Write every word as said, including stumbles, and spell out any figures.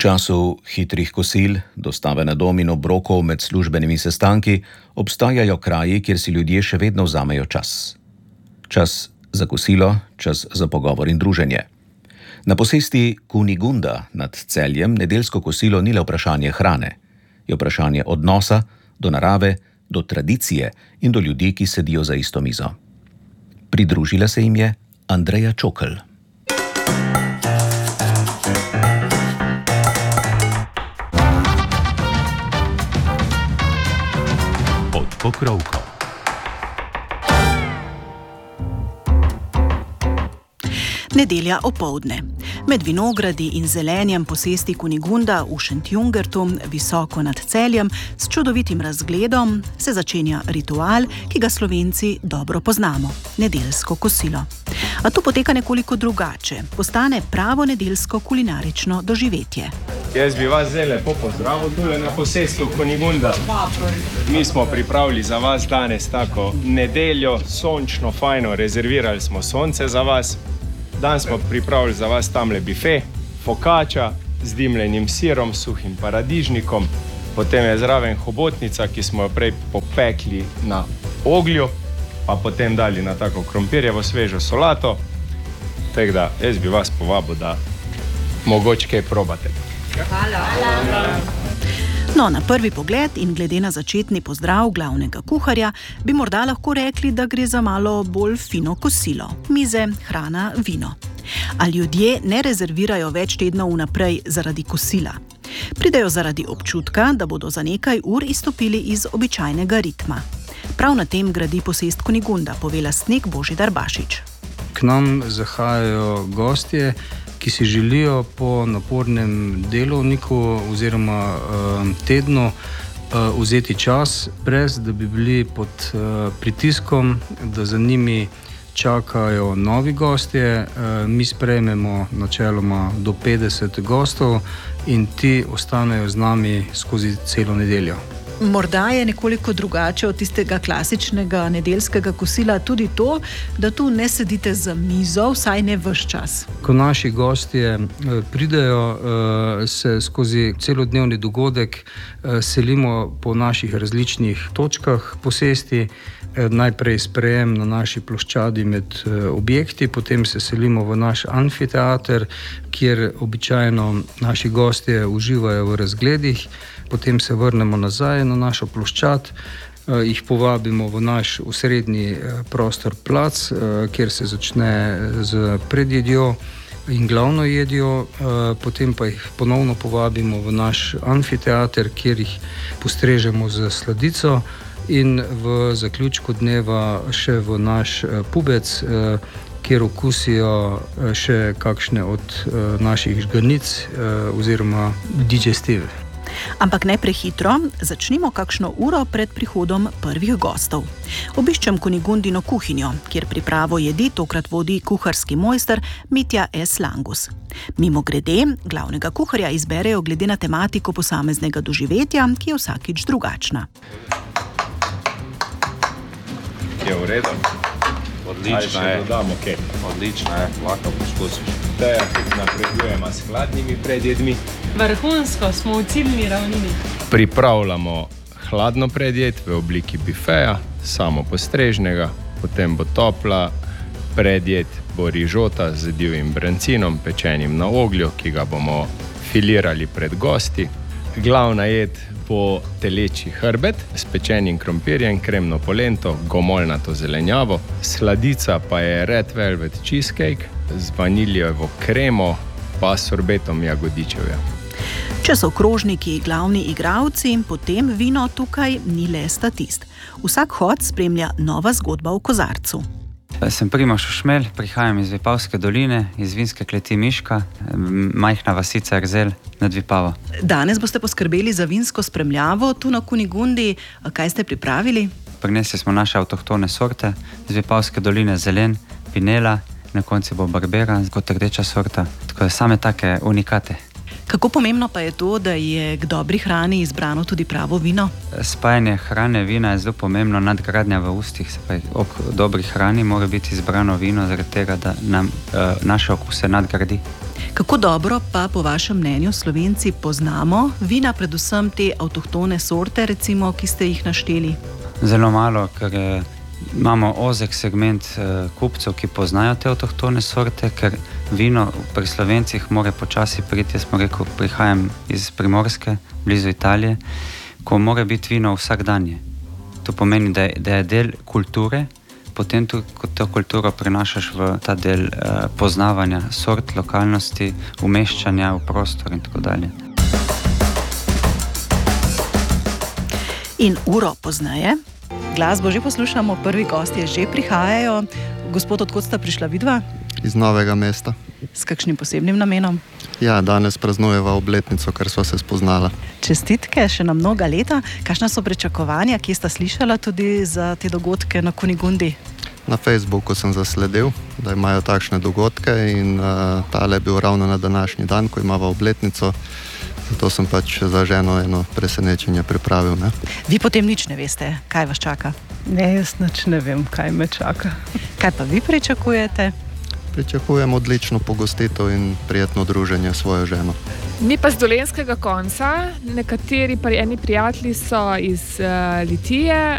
času hitrih kosil, dostave na dom in obrokov med službenimi sestanki obstajajo kraji, kjer si ljudje še vedno vzamejo čas. Čas za kosilo, čas za pogovor in druženje. Na posesti Kunigunda nad Celjem nedeljsko kosilo ni le vprašanje hrane, je vprašanje odnosa do narave, do tradicije in do ljudi, ki sedijo za isto mizo. Pridružila se jim je Andreja Čokl. Pod pokrovko. Nedelja opoldne. Med vinogradi in zelenjem posesti Kunigunda v Šentjungertu, visoko nad Celjem, s čudovitim razgledom, se začenja ritual, ki ga Slovenci dobro poznamo – nedeljsko kosilo. A to poteka nekoliko drugače, postane pravo nedeljsko kulinarično doživetje. Jaz bi vas zdaj lepo pozdravil tule na posestu Kunigunda. Mi smo pripravili za vas danes tako nedeljo, sončno, fajno, rezervirali smo sonce za vas. Danes smo pripravili za vas tamle bife, fokača z dimljenim sirom, suhim paradižnikom, potem je zraven hobotnica, ki smo jo prej popekli na oglju, pa potem dali na tako krompirjevo svežo solato. Tako da jaz bi vas povabil, da mogoče kaj probate. Hvala. Hvala. No, na prvi pogled in glede na začetni pozdrav glavnega kuharja bi morda lahko rekli, da gre za malo bolj fino kosilo. Mize, hrana, vino. A ljudje ne rezervirajo več tednov vnaprej zaradi kosila. Pridejo zaradi občutka, da bodo za nekaj ur izstopili iz običajnega ritma. Prav na tem gradi posest Kunigunda, pove lastnik Božidar Bašič. K nam zahajajo gostje, ki si želijo po napornem delovniku oziroma uh, tednu uh, vzeti čas, brez da bi bili pod uh, pritiskom, da za njimi čakajo novi gostje. Uh, mi sprejmemo načeloma do petdeset gostov in ti ostanejo z nami skozi celo nedeljo. Morda je nekoliko drugače od tistega klasičnega nedeljskega kosila tudi to, da tu ne sedite za mizo, vsaj ne ves čas. Ko naši gostje pridejo, se skozi celodnevni dogodek selimo po naših različnih točkah posesti. Najprej sprejem na naši ploščadi med objekti, potem se selimo v naš amfiteater, kjer običajno naši gostje uživajo v razgledih. Potem se vrnemo nazaj na našo ploščad, jih povabimo v naš osrednji prostor plac, kjer se začne z predjedjo in glavno jedjo, potem pa jih ponovno povabimo v naš amfiteater, kjer jih postrežemo z sladico in v zaključku dneva še v naš pubec, kjer okusijo še kakšne od naših žganic oziroma digestive. Ampak ne prehitro, začnimo kakšno uro pred prihodom prvih gostov. Obiščem Kunigundino kuhinjo, kjer pripravo jedi tokrat vodi kuharski mojster Mitja S. Langus. Mimogrede, glavnega kuharja izberejo glede na tematiko posameznega doživetja, ki je vsakič drugačna. Je v redu? Odlično je. Dodamo, okay. Odlično je, lahko poskusiš. Teja, napredujemo s hladnimi predjedmi. Vrhunsko, smo v ciljni ravnini. Pripravljamo hladno predjed v obliki bifeja, samo postrežnega, potem bo topla predjed, bo rižota z divjim brancinom, pečenim na oglju, ki ga bomo filirali pred gosti. Glavna jed bo telečji hrbet s pečenim krompirjem, kremno polento, gomolnato zelenjavo. Sladica pa je red velvet cheesecake z vaniljevo kremo pa sorbetom jagodičevja. Če so krožniki glavni igralci, potem vino tukaj ni le statist. Vsak hod spremlja nova zgodba v kozarcu. Sem Primož Šušmelj, prihajam iz Vipavske doline, iz vinske kleti Miška, majhna vasica Erzelj nad Vipavo. Danes boste poskrbeli za vinsko spremljavo tu na Kunigundi. Kaj ste pripravili? Prinesli smo naše avtohtone sorte iz Vipavske doline, zelen, pinela, na koncu bo barbera kot rdeča sorta. Tako da same take unikate. Kako pomembno pa je to, da je k dobri hrani izbrano tudi pravo vino? Spajanje hrane, vina je zelo pomembno, nadgradnja v ustih. Se pravi, ob dobri hrani mora biti izbrano vino, zaradi tega, da nam uh, naše okuse nadgradi. Kako dobro pa po vašem mnenju Slovenci poznamo vina, predvsem te avtohtone sorte, recimo, ki ste jih našteli? Zelo malo, ker je, imamo ozek segment eh, kupcev, ki poznajo te avtohtone sorte, ker vino pri Slovencih mora počasi priti. Jaz smo rekel, prihajam iz Primorske, blizu Italije, ko mora biti vino vsakdanje. To pomeni, da je, da je del kulture, potem tu, ko to kulturo prenašaš v ta del eh, poznavanja sort, lokalnosti, umeščanja v prostor in tako dalje. In uro pozneje, glasbo že poslušamo, prvi gostje že prihajajo. Gospod, odkot sta prišla vidva? Iz Novega mesta. S kakšnim posebnim namenom? Ja, danes praznujeva obletnico, ker sva se spoznala. Čestitke še na mnoga leta. Kakšna so pričakovanja, kje sta slišala tudi za te dogodke na Kunigundi? Na Facebooku sem zasledil, da imajo takšne dogodke in uh, tale je bil ravno na današnji dan, ko imava obletnico. Zato sem pač za ženo eno presenečenje pripravil. Ne? Vi potem nič ne veste, kaj vas čaka? Ne, jaz nič ne vem, kaj me čaka. Kaj pa vi pričakujete? Pričakujem odlično pogostitev in prijetno druženje s svojo ženo. Mi pa z dolenjskega konca, nekateri pri eni prijatelji so iz uh, Litije,